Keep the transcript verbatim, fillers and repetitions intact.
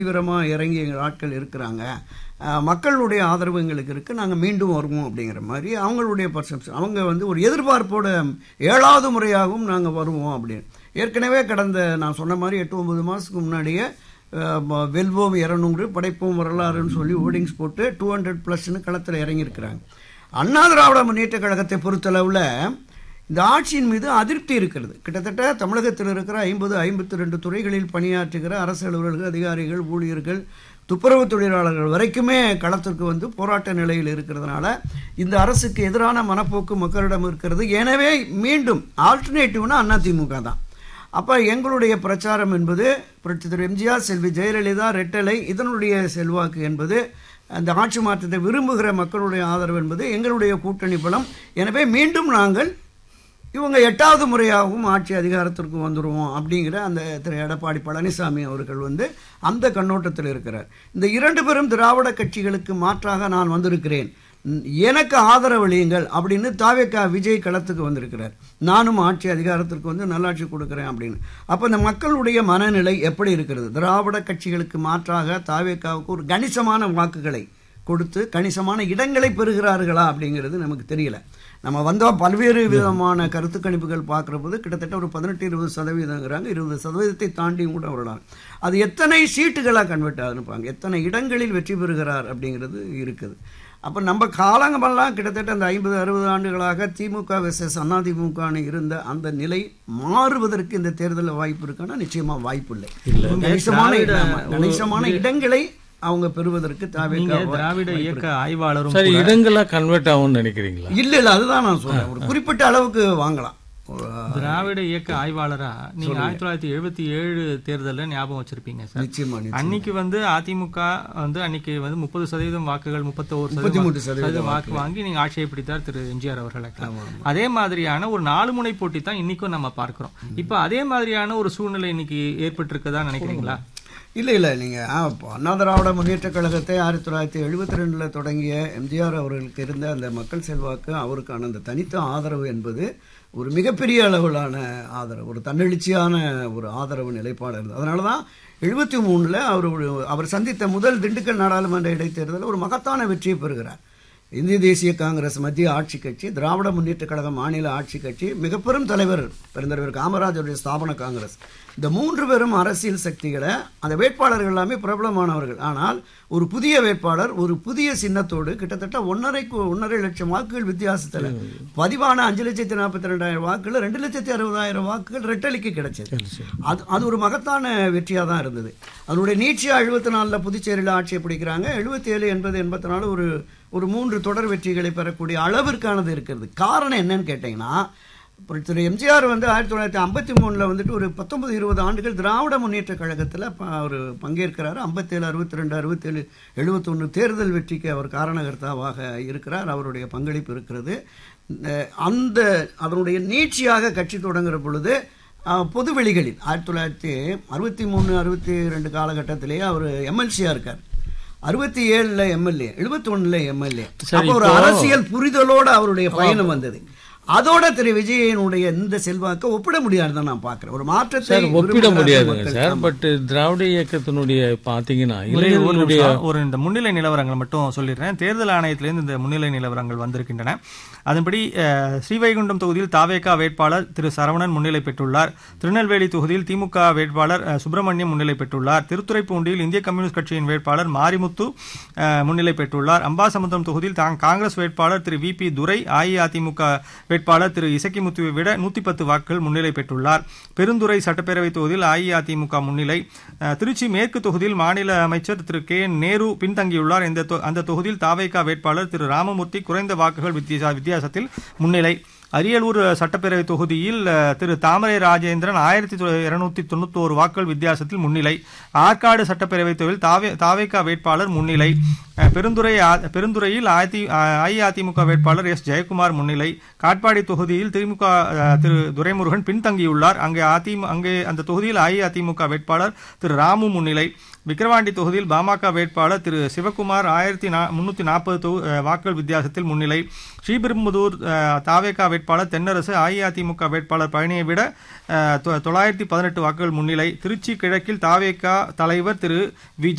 தீவிரமாக இறங்கி எங்கள் ஆட்கள் இருக்கிறாங்க, மக்களுடைய ஆதரவு எங்களுக்கு இருக்குது, நாங்கள் மீண்டும் வருவோம் அப்படிங்கிற மாதிரி அவங்களுடைய பர்செப்ஷன். அவங்க வந்து ஒரு எதிர்பார்ப்போட ஏழாவது முறையாகவும் நாங்கள் வருவோம் அப்படின்னு. ஏற்கனவே கடந்த நான் சொன்ன மாதிரி எட்டு ஒன்பது மாதத்துக்கு முன்னாடியே வெல்வோம் இரநூறு படைப்போம் வரலாறுன்னு சொல்லி ஹோர்டிங்ஸ் போட்டு டூ ஹண்ட்ரட் ப்ளஸ்ன்னு களத்தில் இறங்கியிருக்கிறாங்க. அண்ணா திராவிட முன்னேற்ற கழகத்தை பொறுத்தளவில் இந்த ஆட்சியின் மீது அதிருப்தி இருக்கிறது. கிட்டத்தட்ட தமிழகத்தில் இருக்கிற ஐம்பது ஐம்பத்தி ரெண்டு துறைகளில் பணியாற்றுகிற அரசு அலுவலர்கள், அதிகாரிகள், ஊழியர்கள், துப்புரவு தொழிலாளர்கள் வரைக்குமே களத்திற்கு வந்து போராட்ட நிலையில் இருக்கிறதுனால இந்த அரசுக்கு எதிரான மனப்போக்கு மக்களிடம் இருக்கிறது. எனவே மீண்டும் ஆல்டர்னேட்டிவ்னா அதிமுக தான். அப்போ எங்களுடைய பிரச்சாரம் என்பது புரட்சி திரு எம்ஜிஆர், செல்வி ஜெயலலிதா, ரெட்டலை இதனுடைய செல்வாக்கு என்பது, அந்த ஆட்சி மாற்றத்தை விரும்புகிற மக்களுடைய ஆதரவு என்பது எங்களுடைய கூட்டணி பலம். எனவே மீண்டும் நாங்கள் இவங்க எட்டாவது முறையாகவும் ஆட்சி அதிகாரத்திற்கு வந்துடுவோம் அப்படிங்கிற அந்த திரு எடப்பாடி பழனிசாமி அவர்கள் வந்து அந்த கண்ணோட்டத்தில் இருக்கிறார். இந்த இரண்டு பேரும் திராவிட கட்சிகளுக்கு மாற்றாக நான் வந்திருக்கிறேன், எனக்கு ஆதரவளியுங்கள் அப்படின்னு தாவேகா விஜய் களத்துக்கு வந்திருக்கிறார். நானும் ஆட்சி அதிகாரத்திற்கு வந்து நல்லாட்சி கொடுக்குறேன் அப்படின்னு. அப்போ இந்த மக்களுடைய மனநிலை எப்படி இருக்கிறது? திராவிட கட்சிகளுக்கு மாற்றாக தாவேகாவுக்கு ஒரு கணிசமான வாக்குகளை கொடுத்து கணிசமான இடங்களை பெறுகிறார்களா அப்படிங்கிறது நமக்கு தெரியல. நம்ம வந்தால் பல்வேறு விதமான கருத்து கணிப்புகள் பார்க்குற போது கிட்டத்தட்ட ஒரு பதினெட்டு இருபது சதவீதங்கிறாங்க, இருபது சதவீதத்தை தாண்டியும் கூட வரலாம். அது எத்தனை சீட்டுகளாக கன்வெர்ட் ஆகுப்பாங்க, எத்தனை இடங்களில் வெற்றி பெறுகிறார் அப்படிங்கிறது இருக்குது. அப்போ நம்ம காலங்கமெல்லாம் கிட்டத்தட்ட அந்த ஐம்பது அறுபது ஆண்டுகளாக திமுக வெர்சஸ் அதிமுகன்னு இருந்த அந்த நிலை மாறுவதற்கு இந்த தேர்தலில் வாய்ப்பு இருக்கானா? நிச்சயமா வாய்ப்பு இல்லை. கணிசமான கணிசமான இடங்களை அவங்க பெறுவதற்கு திராவிட இயக்க ஆய்வாளரும் சரி இடங்களா கன்வெர்ட் ஆகும்னு நினைக்கிறீங்களா? இல்ல இல்ல அதுதான் நான் சொல்றேன். ஒரு குறிப்பிட்ட அளவுக்கு வாங்கலாம். திராவிட இயக்க ஆய்வாளரா நீங்க ஆயிரத்தி தொள்ளாயிரத்தி எழுபத்தி ஏழு தேர்தல ஞாபகம் வச்சிருப்பீங்க சார். நிச்சயமா. அன்னைக்கு வந்து அதிமுக வந்து அன்னைக்கு வந்து முப்பது சதவீதம் வாக்குகள் முப்பத்தி ஒரு சதவீதம் வாக்கு வாங்கி நீங்க ஆட்சியை பிடித்தார் திரு எம்ஜிஆர் அவர்களுக்கு. அதே மாதிரியான ஒரு நாலு முனை போட்டி தான் இன்னைக்கும் நம்ம பார்க்கிறோம். இப்ப அதே மாதிரியான ஒரு சூழ்நிலை இன்னைக்கு ஏற்பட்டு இருக்கதா நினைக்கிறீங்களா? இல்லை இல்லை நீங்கள் அண்ணா திராவிட முன்னேற்ற கழகத்தை ஆயிரத்தி தொள்ளாயிரத்தி எழுபத்தி ரெண்டில் தொடங்கிய எம்ஜிஆர் அவர்களுக்கு இருந்த அந்த மக்கள் செல்வாக்கு, அவருக்கான அந்த தனித்த ஆதரவு என்பது ஒரு மிகப்பெரிய அளவிலான ஆதரவு, ஒரு தன்னெழுச்சியான ஒரு ஆதரவு நிலைப்பாடு இருந்தது. அதனால தான் எழுபத்தி மூணில் அவர் அவர் சந்தித்த முதல் திண்டுக்கல் நாடாளுமன்ற இடைத்தேர்தலில் ஒரு மகத்தான வெற்றியை பெறுகிறார். இந்திய தேசிய காங்கிரஸ் மத்திய ஆட்சி கட்சி, திராவிட முன்னேற்ற கழகம் மாநில ஆட்சி கட்சி, மிக பெரும் தலைவர் பெருந்தலைவர் காமராஜருடைய ஸ்தாபன காங்கிரஸ், இந்த மூன்று பேரும் அரசியல் சக்திகளை, அந்த வேட்பாளர்கள் எல்லாமே பிரபலமானவர்கள். ஆனால் ஒரு புதிய வேட்பாளர் ஒரு புதிய சின்னத்தோடு கிட்டத்தட்ட ஒன்னரை ஒன்னரை லட்சம் வாக்குகள் வித்தியாசத்தில் பதிவான அஞ்சு லட்சத்தி நாற்பத்தி ரெண்டாயிரம் வாக்குகள் ரெண்டு லட்சத்தி அறுபதாயிரம் வாக்குகள் ரெட்டலிக்கு கிடைச்சது. அது அது ஒரு மகத்தான வெற்றியாக தான் இருந்தது. அதனுடைய நீட்சியாக எழுபத்தி நாலில் புதுச்சேரியில் ஆட்சியை பிடிக்கிறாங்க. எழுபத்தி ஏழு எண்பது எண்பத்தி நாலு ஒரு ஒரு மூன்று தொடர் வெற்றிகளை பெறக்கூடிய அளவிற்கானது இருக்கிறது. காரணம் என்னன்னு கேட்டீங்கன்னா, திரு எம்ஜிஆர் வந்து ஆயிரத்தி தொள்ளாயிரத்தி ஐம்பத்தி மூணுல வந்துட்டு ஒரு பத்தொன்பது இருபது ஆண்டுகள் திராவிட முன்னேற்ற கழகத்தில் அவர் பங்கேற்கிறார். ஐம்பத்தேழு அறுபத்தி ரெண்டு அறுபத்தேழு எழுபத்தி ஒன்று தேர்தல் வெற்றிக்கு அவர் காரணகர்த்தாவாக இருக்கிறார். அவருடைய பங்களிப்பு இருக்கிறது. அந்த அதனுடைய நீட்சியாக கட்சி தொடங்குற பொழுது பொது வெளிகளில் ஆயிரத்தி தொள்ளாயிரத்தி அறுபத்தி மூணு அறுபத்தி ரெண்டு காலகட்டத்திலேயே அவர் எம்எல்சியா இருக்கார். அறுபத்தி ஏழுல எம்எல்ஏ, எழுபத்தி ஒண்ணுல எம்எல்ஏ. அப்போ ஒரு அரசியல் புரிதலோட அவருடைய பயணம் வந்தது. அதோட திரு விஜயனுடைய இந்த செல்வாக்க ஒப்பிட முடியாதுதான் நான் பாக்குறேன். ஒரு மாற்றத்தை ஒப்பிட முடியாது சார். பட் திராவிட இயக்கத்தினுடைய பாத்தீங்கன்னா ஒரு இந்த முன்னிலை நிலவரங்கள் மட்டும் சொல்லிடுறேன். தேர்தல் ஆணையத்திலிருந்து இந்த முன்னிலை நிலவரங்கள் வந்திருக்கின்றன. அதன்படி ஸ்ரீவைகுண்டம் தொகுதியில் தாவேகா வேட்பாளர் திரு சரவணன் முன்னிலை பெற்றுள்ளார். திருநெல்வேலி தொகுதியில் திமுக வேட்பாளர் சுப்பிரமணியம் முன்னிலை பெற்றுள்ளார். திருத்துறைப்பூண்டியில் இந்திய கம்யூனிஸ்ட் கட்சியின் வேட்பாளர் மாரிமுத்து முன்னிலை பெற்றுள்ளார். அம்பாசமுத்திரம் தொகுதியில் காங்கிரஸ் வேட்பாளர் திரு வி பி துரை அஇஅதிமுக வேட்பாளர் திரு இசக்கிமுத்துவை விட நூத்தி பத்து வாக்குகள் முன்னிலை பெற்றுள்ளார். பெருந்துறை சட்டப்பேரவை தொகுதியில் அஇஅதிமுக முன்னிலை. திருச்சி மேற்கு தொகுதியில் மாநில அமைச்சர் திரு கே நேரு பின்தங்கியுள்ளார். அந்த தொகுதியில் தாவேகா வேட்பாளர் திரு ராமமூர்த்தி குறைந்த வாக்குகள் வித்தியாசத்தில் முன்னிலை. அரியலூர் சட்டப்பேரவை தொகுதியில் திரு தாமரை ராஜேந்திரன் ஆயிரத்தி இருநூத்தி தொண்ணூத்தி ஒரு வாக்குகள் வித்தியாசத்தில் முன்னிலை. ஆற்காடு சட்டப்பேரவை தொகுதியில் தாவேகா வேட்பாளர் முன்னிலை. பெருந்துறை பெருந்துறையில் அஇஅதிமுக வேட்பாளர் எஸ் ஜெயக்குமார் முன்னிலை. காட்பாடி தொகுதியில் திமுக திரு துரைமுருகன் பின்தங்கியுள்ளார். அங்கே அதிமுக அங்கே அந்த தொகுதியில் அஇஅதிமுக வேட்பாளர் திரு ராமு முன்னிலை. விக்கிரவாண்டி தொகுதியில் பாமக வேட்பாளர் திரு சிவக்குமார் ஆயிரத்தி முன்னூத்தி நாற்பது வாக்குகள் வித்தியாசத்தில் முன்னிலை. ஸ்ரீபெரும்புதூர் தாவேகா வேட்பாளர் தென்னரசு அஇஅதிமுக வேட்பாளர் பழனியை விட தொள்ளாயிரத்தி பதினெட்டு வாக்குகள் முன்னிலை. திருச்சி கிழக்கில் தாவேகா தலைவர் திரு வி